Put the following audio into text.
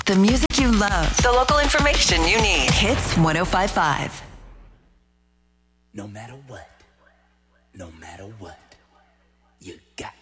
The music you love. The local information you need. Hits 105.5. No matter what, you got